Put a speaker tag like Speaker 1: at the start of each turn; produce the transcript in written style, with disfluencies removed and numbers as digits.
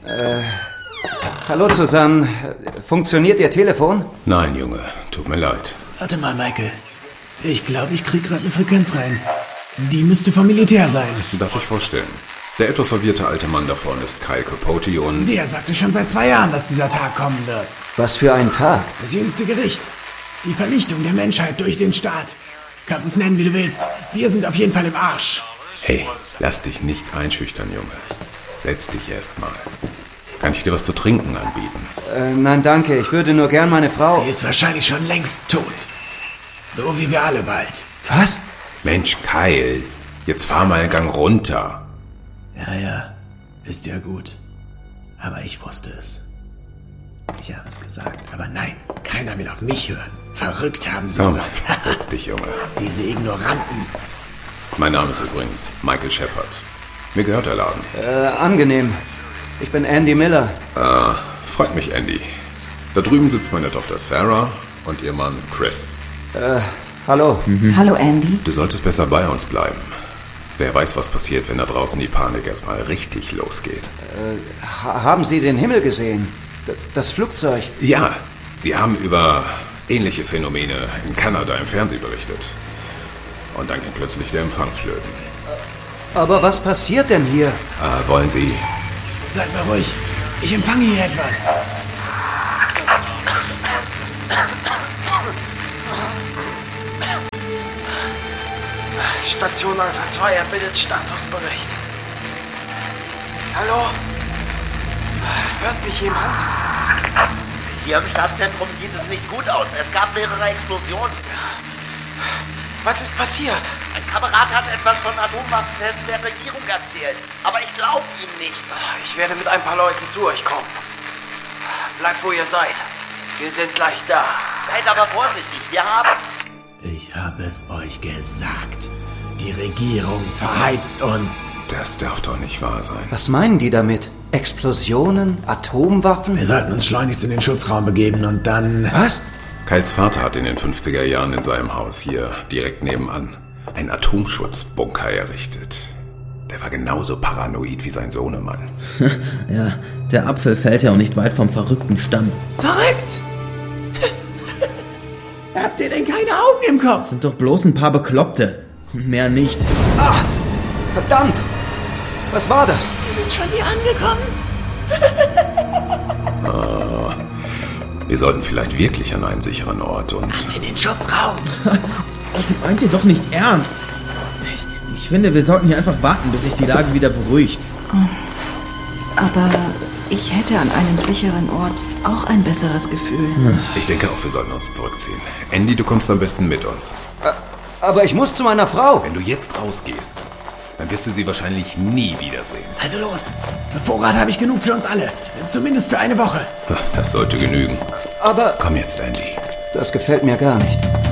Speaker 1: Hallo zusammen. Funktioniert Ihr Telefon?
Speaker 2: Nein, Junge. Tut mir leid.
Speaker 3: Warte mal, Michael. Ich glaube, ich krieg gerade eine Frequenz rein. Die müsste vom Militär sein.
Speaker 2: Darf ich vorstellen? Der etwas verwirrte alte Mann da vorne ist Kyle Capote und...
Speaker 3: Der sagte schon seit 2 Jahren, dass dieser Tag kommen wird.
Speaker 1: Was für ein Tag?
Speaker 3: Das jüngste Gericht. Die Vernichtung der Menschheit durch den Staat. Kannst es nennen, wie du willst. Wir sind auf jeden Fall im Arsch.
Speaker 2: Hey, lass dich nicht einschüchtern, Junge. Setz dich erst mal. Kann ich dir was zu trinken anbieten?
Speaker 1: Nein, danke. Ich würde nur gern meine Frau...
Speaker 3: Die ist wahrscheinlich schon längst tot. So wie wir alle bald.
Speaker 1: Was?
Speaker 2: Mensch, Kyle, jetzt fahr mal einen Gang runter.
Speaker 3: Ja, ist ja gut. Aber ich wusste es. Ich habe es gesagt. Aber nein, keiner will auf mich hören. Verrückt haben sie gesagt.
Speaker 2: Setz dich, Junge.
Speaker 3: Diese Ignoranten.
Speaker 2: Mein Name ist übrigens Michael Shepard. Mir gehört der Laden.
Speaker 1: Angenehm. Ich bin Andy Miller.
Speaker 2: Freut mich, Andy. Da drüben sitzt meine Tochter Sarah und ihr Mann Chris.
Speaker 1: Hallo.
Speaker 4: Hallo, Andy.
Speaker 2: Du solltest besser bei uns bleiben. Wer weiß, was passiert, wenn da draußen die Panik erstmal richtig losgeht.
Speaker 1: Haben Sie den Himmel gesehen? Das Flugzeug?
Speaker 2: Ja, sie haben über ähnliche Phänomene in Kanada im Fernsehen berichtet. Und dann ging plötzlich der Empfang flöten.
Speaker 1: Aber was passiert denn hier?
Speaker 2: Wollen Sie...
Speaker 3: Seid mal ruhig. Ich empfange hier etwas.
Speaker 5: Station Alpha 2 erbittet Statusbericht. Hallo? Hört mich jemand?
Speaker 6: Hier im Stadtzentrum sieht es nicht gut aus. Es gab mehrere Explosionen.
Speaker 5: Was ist passiert?
Speaker 6: Ein Kamerad hat etwas von Atomwaffentests der Regierung erzählt. Aber ich glaube ihm nicht.
Speaker 5: Ich werde mit ein paar Leuten zu euch kommen. Bleibt, wo ihr seid. Wir sind gleich da.
Speaker 6: Seid aber vorsichtig. Wir haben...
Speaker 3: Ich habe es euch gesagt. Die Regierung verheizt uns.
Speaker 2: Das darf doch nicht wahr sein.
Speaker 1: Was meinen die damit? Explosionen? Atomwaffen?
Speaker 3: Wir sollten uns schleunigst in den Schutzraum begeben und dann...
Speaker 1: Was?
Speaker 2: Kyles Vater hat in den 50er Jahren in seinem Haus hier direkt nebenan einen Atomschutzbunker errichtet. Der war genauso paranoid wie sein Sohnemann.
Speaker 7: Ja, der Apfel fällt ja auch nicht weit vom verrückten Stamm.
Speaker 3: Verrückt! Habt ihr denn keine Augen im Kopf?
Speaker 7: Sind doch bloß ein paar Bekloppte. Mehr nicht.
Speaker 1: Ach, verdammt! Was war das?
Speaker 3: Die sind schon hier angekommen.
Speaker 2: Wir sollten vielleicht wirklich an einen sicheren Ort und...
Speaker 3: In den Schutzraum.
Speaker 7: Das meint ihr doch nicht ernst. Ich finde, wir sollten hier einfach warten, bis sich die Lage wieder beruhigt.
Speaker 4: Aber ich hätte an einem sicheren Ort auch ein besseres Gefühl.
Speaker 2: Ich denke auch, wir sollten uns zurückziehen. Andy, du kommst am besten mit uns.
Speaker 1: Aber ich muss zu meiner Frau.
Speaker 2: Wenn du jetzt rausgehst, dann wirst du sie wahrscheinlich nie wiedersehen.
Speaker 3: Also los. Vorrat habe ich genug für uns alle. Zumindest für eine Woche.
Speaker 2: Das sollte genügen.
Speaker 1: Aber
Speaker 2: Komm jetzt, Andy.
Speaker 1: das gefällt mir gar nicht.